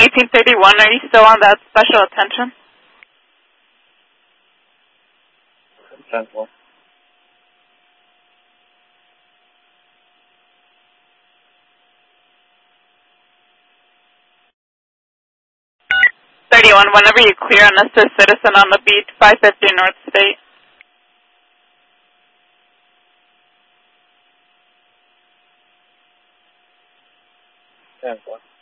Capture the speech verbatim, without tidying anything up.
eighteen thirty-one, are you still on that special attention? Central. thirty-one, whenever you clear an assist citizen on the beach, five fifty North State. Central.